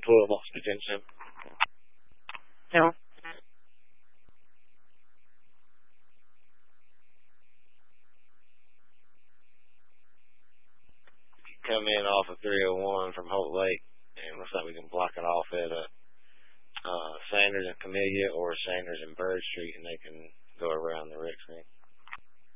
full of oxygen. No. Come in off of 301 from Holt Lake, and looks like we can block it off at Sanders and Camellia or Sanders and Bird Street, and they can go around the wreck scene.